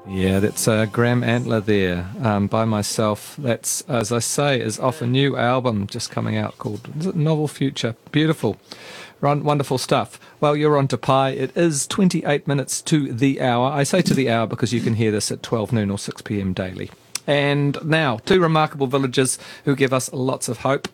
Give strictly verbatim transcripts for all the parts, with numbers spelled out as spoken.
Yeah, that's uh, Graham Antler there, um, by myself. That's, as I say, is off a new album just coming out called, is it Novel Future? Beautiful. Run, wonderful stuff. Well, you're on to Pi. It is twenty-eight minutes to the hour. I say to the hour because you can hear this at twelve noon or six p.m. daily. And now, two remarkable villagers who give us lots of hope.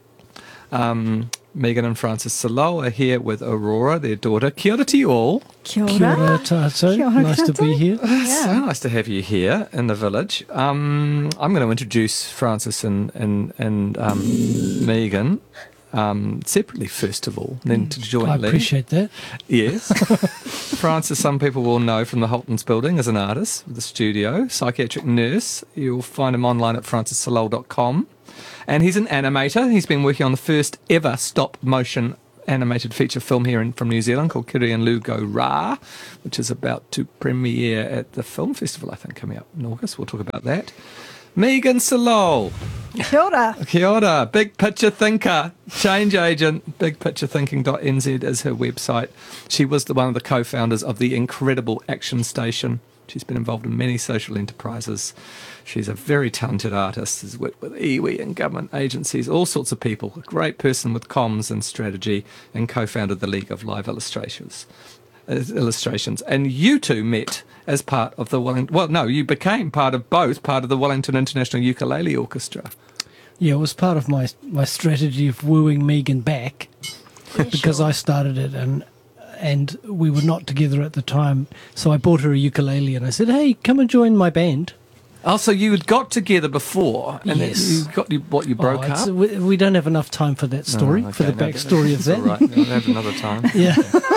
Um, Megan and Francis Salou are here with Aurora, their daughter. Kia ora to you all. Kia ora. Kia ora tātou. Kia ora Nice to be tātou. here. Yeah. So nice to have you here in the village. Um, I'm going to introduce Francis and, and, and um, Megan um, separately, first of all, then to I jointly. appreciate that. Yes. Francis, some people will know from the Holtons building as an artist with the studio, psychiatric nurse. You'll find him online at francis salou dot com. And he's an animator. He's been working on the first ever stop-motion animated feature film here in, from New Zealand called Kiri and Lou Go Rā, which is about to premiere at the Film Festival, I think, coming up in August. We'll talk about that. Megan Salou. Kia ora. Kia ora. Big picture thinker, change agent. big picture thinking dot n z is her website. She was the, one of the co-founders of the incredible Action Station. She's been involved in many social enterprises. She's a very talented artist, has worked with iwi and government agencies, all sorts of people. A great person with comms and strategy, and co-founded the League of Live Illustrations. uh, Illustrations. And you two met as part of the Wellington... Well, no, you became part of both, part of the Wellington International Ukulele Orchestra. Yeah, it was part of my my strategy of wooing Megan back because sure. I started it and and we were not together at the time. So I bought her a ukulele and I said, hey, come and join my band. Oh, so you had got together before, and Yes. then you got you, what you broke Oh, it's- up. we, we don't have enough time for that story, Oh, for the okay, no, backstory of that's all that. right. We'll have another time. Yeah.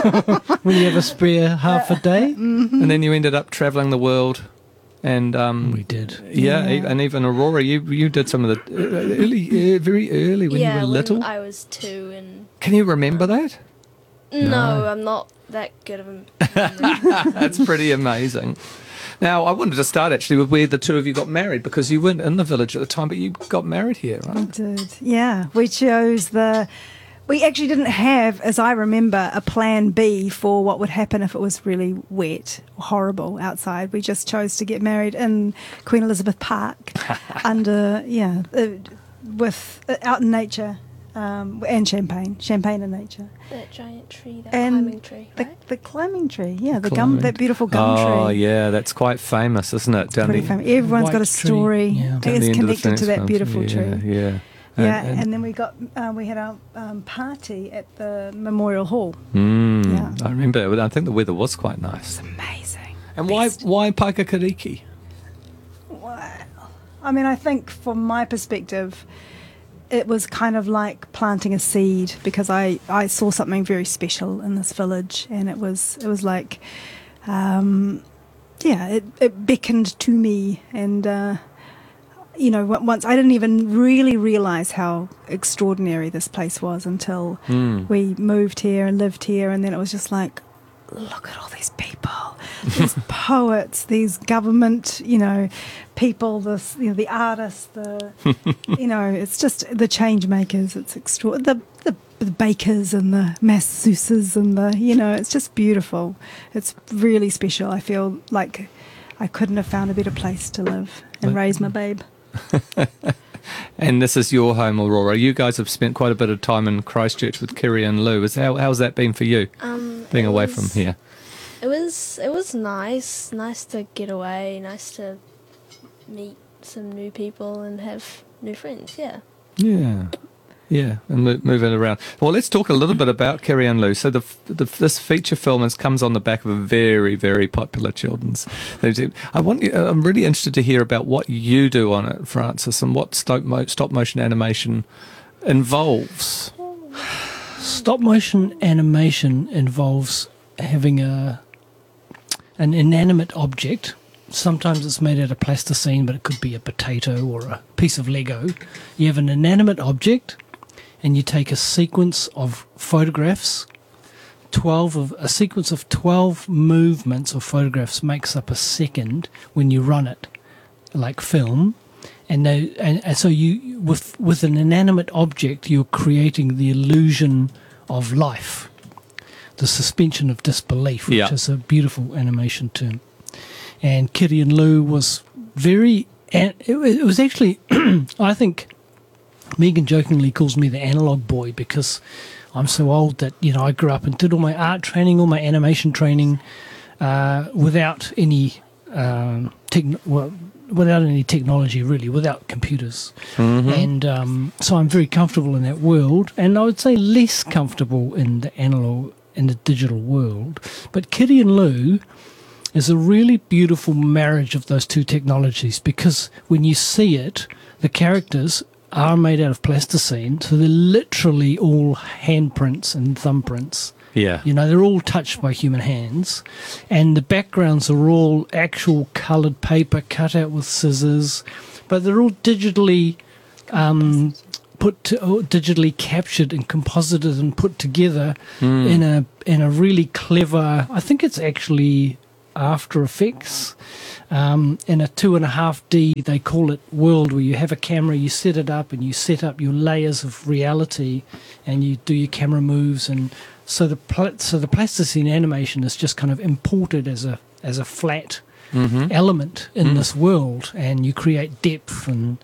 When you have a spare half a day. And then you ended up travelling the world, and um, We did. yeah, Yeah. e- and even Aurora, you you did some of the uh, early, uh, very early when yeah, you were little. when I was two, and Can you remember that? no, No. I'm not that good of a. That's pretty amazing. Now, I wanted to start actually with where the two of you got married, because you weren't in the village at the time, but you got married here, I right? did. Yeah, we chose the. We actually didn't have, as I remember, a plan B for what would happen if it was really wet or horrible outside. We just chose to get married in Queen Elizabeth Park, under yeah, uh, with uh, out in nature, um, and champagne, champagne in nature. That giant tree, that And climbing tree, The, right? the climbing tree, yeah, the Climbing. gum, that beautiful gum Oh, tree. yeah, that's quite famous, isn't it? Down Pretty the, famous. Everyone's got a White tree, story. yeah. down It's the end of the connected to Phoenix that Farms. beautiful yeah, tree. Yeah, Yeah, And- and, then we got uh, we had our um, party at the Memorial Hall. Mm, Yeah. I remember. I think the weather was quite nice. Amazing. And why Best. why Paikakariki? Wow. I mean, I think from my perspective, it was kind of like planting a seed, because I, I saw something very special in this village, and it was it was like, um, yeah, it, it beckoned to me, and uh, you know, on- once I didn't even really realise how extraordinary this place was until Mm. we moved here and lived here, and then it was just like, look at all these people, these poets, these government, you know, people, this, you know, the artists, the, you know, it's just the change makers. It's extra, the, the the bakers and the masseuses and the, you know, it's just beautiful. It's really special. I feel like I couldn't have found a better place to live and Well- raise my babe. And this is your home, Aurora. You guys have spent quite a bit of time in Christchurch with Kiri and Lou. Is how how's that been for you, Um, being it away was- from here? It was it was nice, nice to get away, nice to meet some new people and have new friends. Yeah. Yeah, yeah, and mo- moving around. Well, let's talk a little bit about Kiri and Lou. So the, the this feature film is, comes on the back of a very very popular children's. I want you. I'm really interested to hear about what you do on it, Francis, and what stop mo- stop motion animation involves. Stop motion animation involves having a an inanimate object. Sometimes it's made out of plasticine, but it could be a potato or a piece of Lego. You have an inanimate object, and you take a sequence of photographs. Twelve of a sequence of twelve movements of photographs makes up a second when you run it, like film. And, they, and, and so you, with with an inanimate object, you're creating the illusion of life, the suspension of disbelief, which Yeah. is a beautiful animation term. and Kitty and Lou was very. And it, it was actually, I think, Megan jokingly calls me the analog boy because I'm so old that, you know, I grew up and did all my art training, all my animation training, uh, without any um, techn- well, without any technology, really, without computers. Mm-hmm. And um, so I'm very comfortable in that world, and I would say less comfortable in the analog, in the digital world. But Kitty and Lou is a really beautiful marriage of those two technologies, because when you see it, the characters are made out of plasticine, so they're literally all handprints and thumbprints. Yeah. You know, they're all touched by human hands, and the backgrounds are all actual coloured paper cut out with scissors, but they're all digitally um, put to, oh, digitally captured and composited and put together Mm. in a in a really clever. I think it's actually After Effects. Um, in a two and a half D, they call it world, where you have a camera, you set it up, and you set up your layers of reality, and you do your camera moves, and so the pl- so the plasticine animation is just kind of imported as a as a flat Mm-hmm. element in Mm. this world, and you create depth, and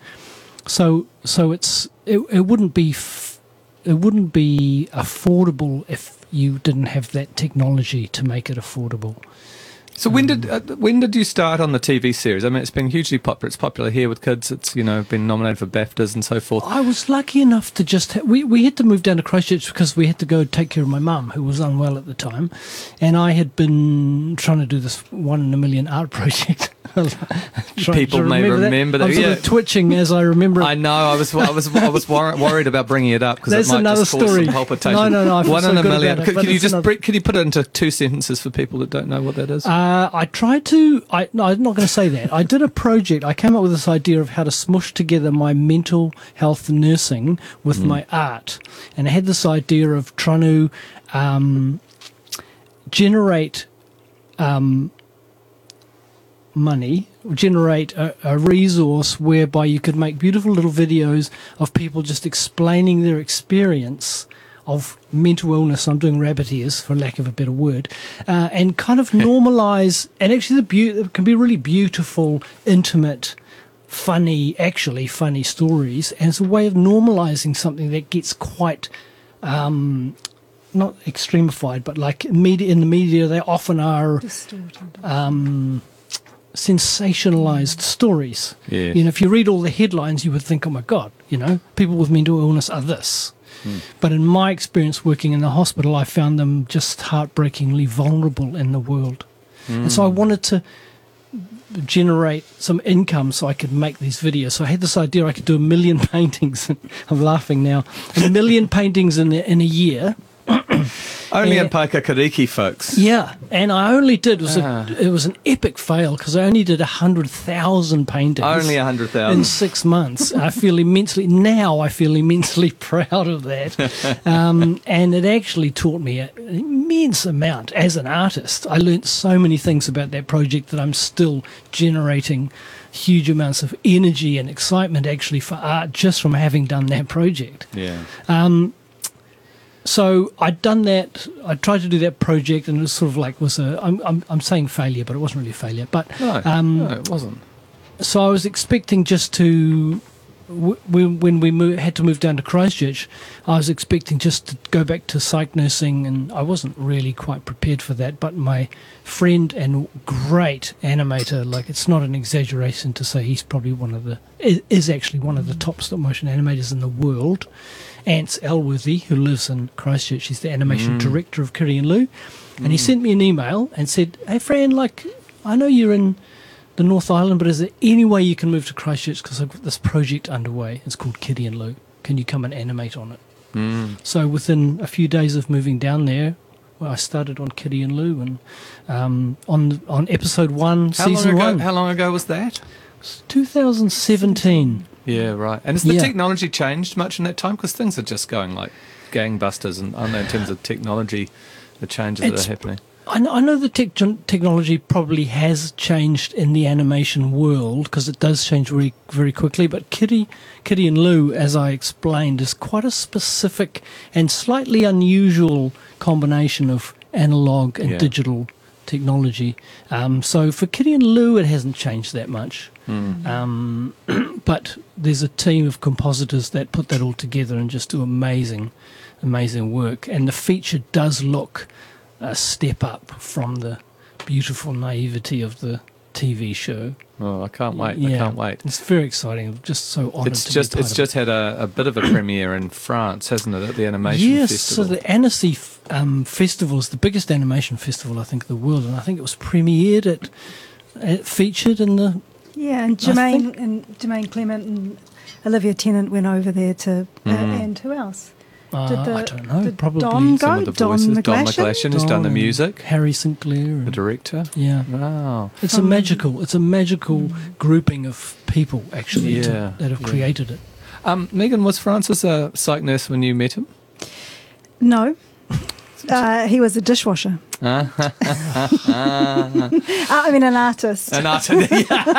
so so it's it, it wouldn't be f- it wouldn't be affordable if you didn't have that technology to make it affordable. So when did uh, when did you start on the T V series? I mean, it's been hugely popular. It's popular here with kids. It's, you know, been nominated for BAFTAs and so forth. I was lucky enough to just ha- we we had to move down to Christchurch because we had to go take care of my mum, who was unwell at the time, and I had been trying to do this one in a million art project. Trying People to may remember that, I'm sort yeah. of twitching as I remember it. I know. I was I was I was wor- worried about bringing it up because it That's might another just cause story. some palpitation. No, no, no, I feel One so in a good million. about it, Could, but could you it's just another- br- could you put it into two sentences for people that don't know what that is? Uh, I tried to. I no, I'm not going to say that. I did a project. I came up with this idea of how to smush together my mental health nursing with Mm. my art, and I had this idea of trying to um, generate um, money, generate a, a resource whereby you could make beautiful little videos of people just explaining their experience of mental illness. I'm doing rabbit ears, for lack of a better word, uh, and kind of normalise. And actually, the be- it can be really beautiful, intimate, funny, actually funny stories. And it's a way of normalising something that gets quite, um, not extremified, but like media in the media, they often are Distorted. um, sensationalised stories. Yes. You know, if you read all the headlines, you would think, oh my God, you know, people with mental illness are this. Mm. But in my experience working in the hospital, I found them just heartbreakingly vulnerable in the world. And so I wanted to generate some income so I could make these videos. So I had this idea I could do a million paintings. I'm laughing now. A million paintings in a, in a year. Only Yeah. in Paikakariki, folks. Yeah, and I only did, it was, Ah. a, it was an epic fail because I only did one hundred thousand paintings. Only a hundred in thousand. six months. I feel immensely, now I feel immensely proud of that. Um, and it actually taught me an immense amount as an artist. I learnt so many things about that project that I'm still generating huge amounts of energy and excitement actually for art just from having done that project. Yeah. Um, so I'd done that. I tried to do that project, and it was sort of like was a. I'm I'm, I'm saying failure, but it wasn't really a failure. But No, um, no, it wasn't. so I was expecting just to, w- when when we mo- had to move down to Christchurch, I was expecting just to go back to psych nursing, and I wasn't really quite prepared for that. But my friend and great animator, like it's not an exaggeration to say he's probably one of the is, is actually one of the top stop motion animators in the world. Ants Elworthy, who lives in Christchurch, he's the animation Mm. director of Kitty and Lou, and he sent me an email and said, "Hey, Fran, like I know you're in the North Island, but is there any way you can move to Christchurch because I've got this project underway? It's called Kitty and Lou. Can you come and animate on it?" Mm. So within a few days of moving down there, well, I started on Kitty and Lou, and um, on on episode one, How season long ago? one, How long ago was that? twenty seventeen. Yeah, right. And has the Yeah. technology changed much in that time? Because things are just going like gangbusters, and I don't know in terms of technology, the changes It's- that are happening. I know, I know the tech, technology probably has changed in the animation world because it does change very very quickly. But Kitty, Kitty and Lou, as I explained, is quite a specific and slightly unusual combination of analog and Yeah. digital technology. Um, so for Kitty and Lou, it hasn't changed that much. Mm. Um, but there's a team of compositors that put that all together and just do amazing, amazing work. And the feature does look a step up from the beautiful naivety of the T V show. Oh, I can't wait. Yeah. I can't wait. It's very exciting. I'm just so honoured It's to just be part it's of just had a, a bit of a premiere in France, hasn't it, at the animation yes, festival? so the Annecy f- um, festival is the biggest animation festival I think in the world, and I think it was premiered at, it featured in the Yeah, and I Jermaine think- and Jermaine Clement and Olivia Tennant went over there to, uh, Mhm. and who else? uh, Did the- I don't know, did probably Don go? Some of the Don voices. Don McGlashan? McGlashan, who's done Don the and music, Harry Sinclair, the and, director. yeah. Wow. It's a Um, magical, it's a magical grouping of people actually Yeah, to, that have yeah. created it. Um, Megan, was Francis a psych nurse when you met him? No. Uh, he was a dishwasher. Uh, Uh, I mean, an artist. An artist.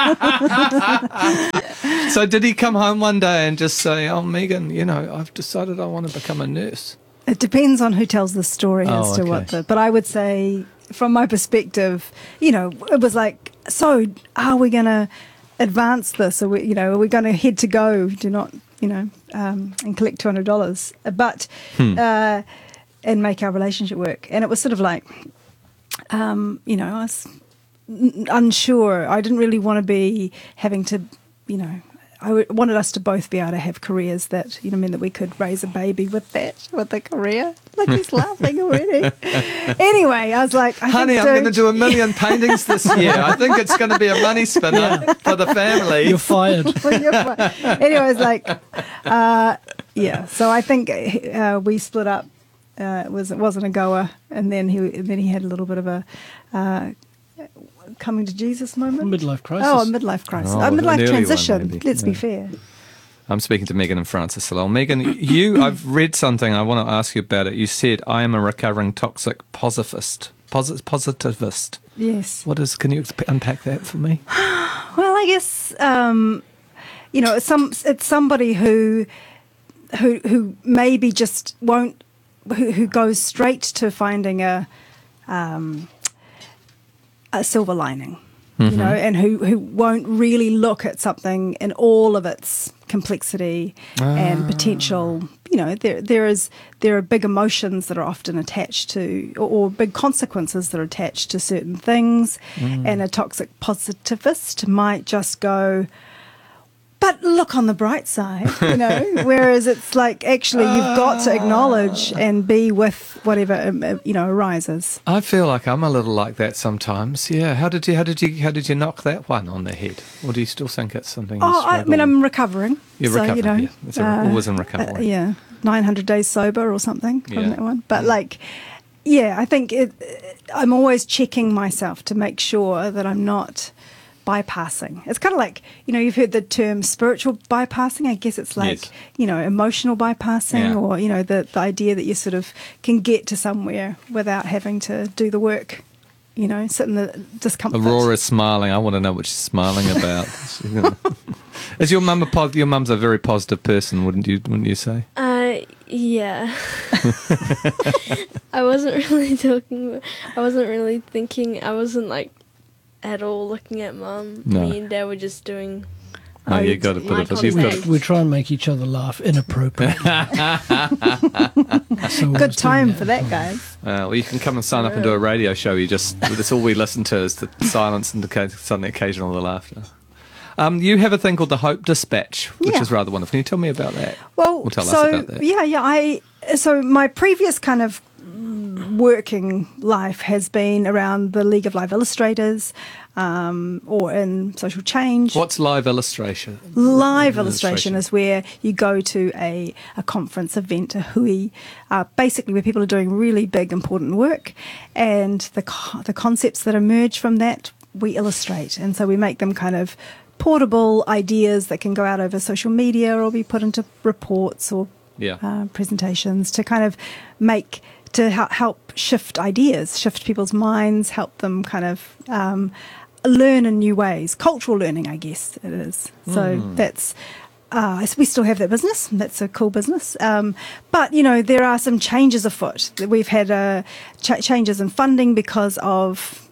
So did he come home one day and just say, "Oh, Megan, you know, I've decided I want to become a nurse"? It depends on who tells the story Oh, as to okay. what the. But I would say, from my perspective, you know, it was like, so are we going to advance this? Are we, you know, are we going to head to go? Do not, you know, um, and collect two hundred dollars, but Hmm. uh, and make our relationship work. And it was sort of like, um, you know, I was n- unsure. I didn't really want to be having to, you know. I w- wanted us to both be able to have careers that, you know, mean that we could raise a baby with that, with a career. Like, he's laughing already. Anyway, I was like, I Honey, think I'm going to doing- do a million paintings this year. I think it's going to be a money spinner for the family. You're fired. When you're fi- anyway, it was like, uh, yeah. So I think uh, we split up. Uh, it was it wasn't a goer, and then he and then he had a little bit of a uh, coming to Jesus moment. Midlife crisis. Oh, a midlife crisis. Oh, a an midlife early one, transition. maybe. Let's be Yeah. fair. I'm speaking to Megan and Francis Salon. Megan, you, I've read something. I want to ask you about it. You said, I am a recovering toxic positivist. Posi- positivist. Yes. What is, can you exp- unpack that for me? Well, I guess um, you know, it's some it's somebody who who who maybe just won't who, who goes straight to finding a um, a silver lining, you know, and who who won't really look at something in all of its complexity and potential. You know, there there is there are big emotions that are often attached to, or, or big consequences that are attached to certain things, and a toxic positivist might just go, but look on the bright side, you know. Whereas it's like, actually, you've got to acknowledge and be with whatever um, uh, you know arises. I feel like I'm a little like that sometimes. Yeah. How did you, how did you, how did you knock that one on the head? Or do you still think it's something you Oh, I struggle mean, with? I'm recovering. You're so, recovering, you know, yeah. It's a- always in recovery. uh, yeah, nine hundred days sober or something from Yeah. that one. But Yeah. like, yeah, I think it, I'm always checking myself to make sure that I'm not bypassing. It's kind of like, you know, you've heard the term spiritual bypassing. I guess it's like, Yes. you know, emotional bypassing, Yeah. or, you know, the, the idea that you sort of can get to somewhere without having to do the work, you know, sit in the discomfort. Aurora's smiling. I want to know what she's smiling about. Is your mum a pos- your mum's a very positive person, wouldn't you? Wouldn't you say? Uh, yeah. I wasn't really talking. I wasn't really thinking. I wasn't like at all looking at mum. No. Me and dad were just doing. Oh, Oh, you you- got a bit eye of a. You've we, got. contact. A, we try and make each other laugh inappropriately. So we're Good just doing time that. for that, guys. uh, well, you can come and sign up and do a radio show. You just that's all we listen to is the silence and the suddenly occasional the laughter. Um, you have a thing called the Hope Dispatch, which Yeah. is rather wonderful. Can you tell me about that? Well, Or tell us so about that. yeah, yeah. I so my previous kind of working life has been around the League of Live Illustrators, um, or in social change. What's live illustration? Live illustration is where you go to a, a conference event, a hui, uh, basically where people are doing really big, important work, and the co- the concepts that emerge from that we illustrate, and so we make them kind of portable ideas that can go out over social media or be put into reports or Yeah. uh, presentations to kind of make to hel- help shift ideas, shift people's minds, help them kind of um, learn in new ways. Cultural learning, I guess it is. So that's. Uh, so we still have that business. That's a cool business. Um, but, you know, there are some changes afoot. We've had uh, ch- changes in funding because of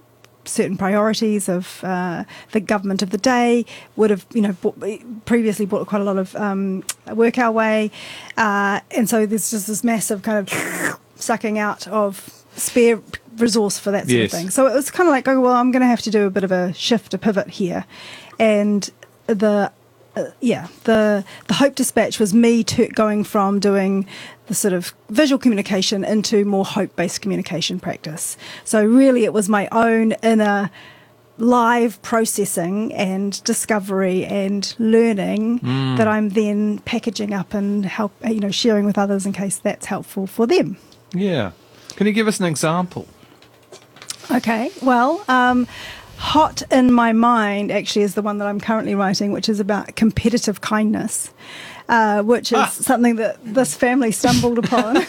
certain priorities of uh, the government of the day, would have, you know, bought, previously brought quite a lot of um, work our way. Uh, and so there's just this massive kind of sucking out of spare resource for that sort Yes. of thing. So it was kind of like, oh, well, I'm going to have to do a bit of a shift, a pivot here. And the, uh, yeah, the the Hope Dispatch was me to, going from doing the sort of visual communication into more hope-based communication practice. So really it was my own inner live processing and discovery and learning Mm. that I'm then packaging up and help, you know, sharing with others in case that's helpful for them. Yeah. Can you give us an example? Okay, well, um, hot in my mind actually is the one that I'm currently writing, which is about competitive kindness, uh, which is Ah. something that this family stumbled upon,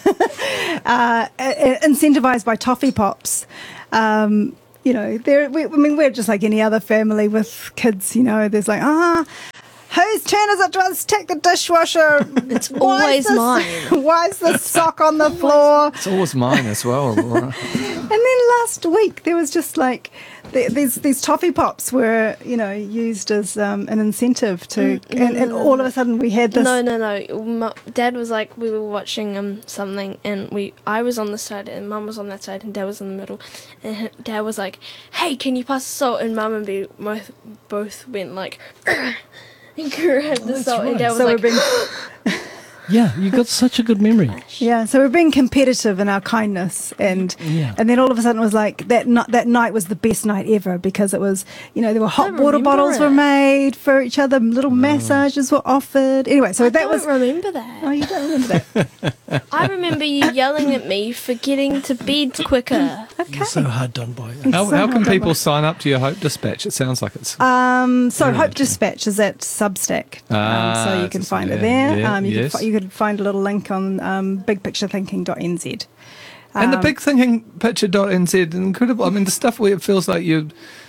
uh, incentivized by toffee pops. Um, you know, they're, we, I mean, we're just like any other family with kids, you know, there's like, ah, whose turn is it to take the dishwasher? It's Why always is this- mine. Why is the sock on the floor? It's always mine as well. Laura. And then last week there was just like th- these these toffee pops were, you know, used as um, an incentive to, Mm, no, and, and no, all no. of a sudden we had this. No, no, no. My dad was like, we were watching um something, and we I was on this side, and Mum was on that side, and Dad was in the middle. And h- Dad was like, "Hey, can you pass the salt?" And Mum and me both both went like, and grabbed the That's salt, and right. Dad was So like, we're being, Yeah, you got such a good memory. yeah, so we're being competitive in our kindness, and Yeah. and then all of a sudden it was like that. Night, that night was the best night ever because it was, you know, there were hot water remember bottles it. were made for each other, little massages were offered. Anyway, so I that don't was. remember that. Oh, you don't remember that? I remember you yelling at me for getting to bed quicker. Okay. You're so hard done by. How, So how can hard, don't people worry. sign up to your Hope Dispatch? It sounds like it's. Um, so Yeah, Hope okay. Dispatch is at Substack, Ah, um, so you it's can just- find it yeah, there. yeah, um, you, yes. can fi- you could find a little link on um, big picture thinking dot n z. And the Um, big thinking picture dot n z, incredible. I mean, the stuff where it feels like you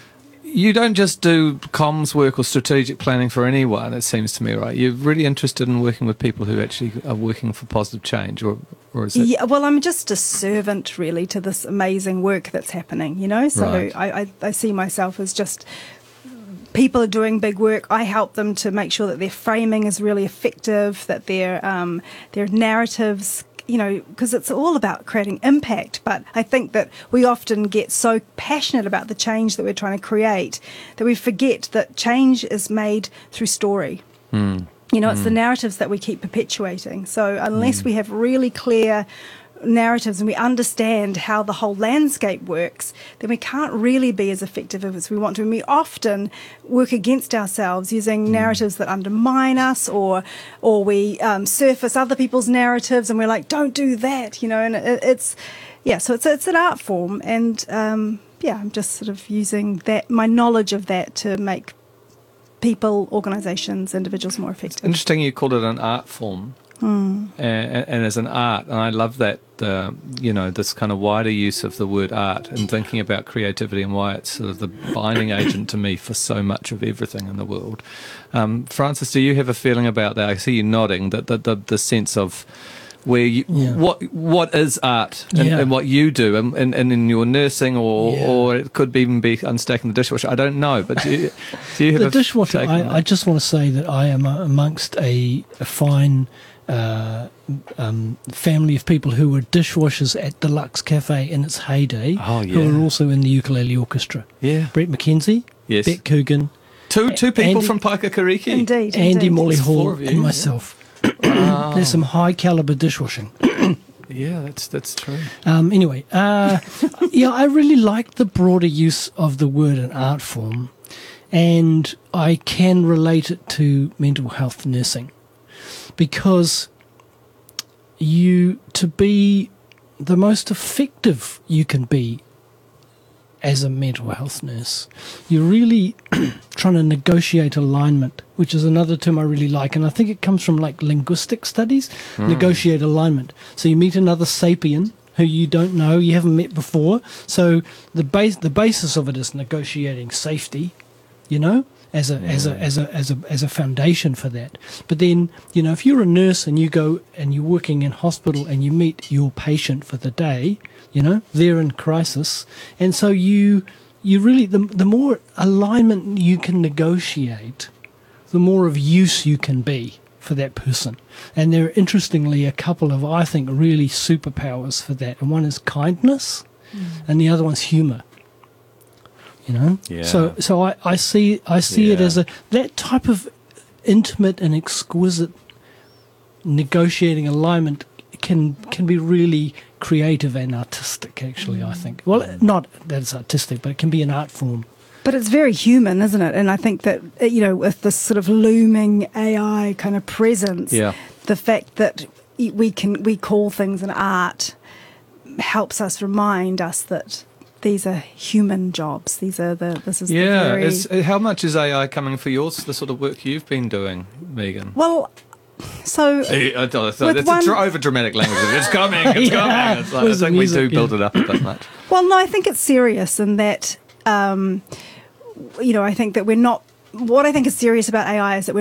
you don't just do comms work or strategic planning for anyone, it seems to me, right? You're really interested in working with people who actually are working for positive change, or, or is it? Yeah, well, I'm just a servant, really, to this amazing work that's happening, you know? So Right. I, I, I see myself as just people are doing big work. I help them to make sure that their framing is really effective, that their, um, their narratives, you know, because it's all about creating impact. But I think that we often get so passionate about the change that we're trying to create that we forget that change is made through story. Mm. You know, it's the narratives that we keep perpetuating. So unless we have really clear narratives and we understand how the whole landscape works, then we can't really be as effective as we want to. And we often work against ourselves using narratives that undermine us, or or we um, surface other people's narratives and we're like, don't do that, you know. And it, it's, yeah, so it's, it's an art form. And um, yeah, I'm just sort of using that, my knowledge of that, to make people, organisations, individuals more effective. Interesting you called it an art form. Hmm. And, and as an art, and I love that, uh, you know, this kind of wider use of the word art and thinking about creativity and why it's sort of the binding agent to me for so much of everything in the world. Um, Francis, do you have a feeling about that? I see you nodding, that the, the, the sense of where you, Yeah. what what is art and, Yeah. and what you do, and, and, and in your nursing, or Yeah. or it could even be unstacking the dishwasher. I don't know, but do you, do you have The a dishwasher, take on I, that? I just want to say that I am uh, amongst a, a fine uh, um, family of people who were dishwashers at the Lux Cafe in its heyday, Oh, who yeah. were also in the ukulele orchestra. Yeah. Brett McKenzie, Yes. Beck Coogan, Two two people Andy- from Paikakariki. Indeed. Andy indeed. Molly It's four Hall, of you, and yeah. myself. Wow. There's some high caliber dishwashing. Yeah, that's that's true. Um, anyway, uh, yeah, I really like the broader use of the word and art form, and I can relate it to mental health nursing, because you, to be the most effective you can be as a mental health nurse, you're really trying to negotiate alignment, which is another term I really like, and I think it comes from like linguistic studies. Negotiate alignment. So you meet another sapien who you don't know, you haven't met before. So the base, the basis of it is negotiating safety, you know, as a as a as a as a as a foundation for that. But then, you know, if you're a nurse and you go and you're working in hospital and you meet your patient for the day, you know, they're in crisis, and so you you really the the more alignment you can negotiate, the more of use you can be for that person. And there are interestingly a couple of, I think, really superpowers for that. And one is kindness, mm. and the other one's humour. You know, Yeah. so so I, I see I see it Yeah. as a that type of intimate and exquisite negotiating alignment can can be really creative and artistic. Actually, I think. Well, not that it's artistic, but it can be an art form. But it's very human, isn't it? And I think that, uh, you know, with this sort of looming A I kind of presence, Yeah. the fact that we can we call things an art helps us remind us that these are human jobs. These are the this is the Yeah. very Is, uh, how much is A I coming for yours? The sort of work you've been doing, Megan. well. So Eh, I don't- so With It's one- a dra- over dramatic language. It's coming. It's Yeah. coming. It's like, I Where's the think we do music? build Yeah. it up a bit much. Well, no, I think it's serious in that, um, you know, I think that we're not. What I think is serious about A I is that we're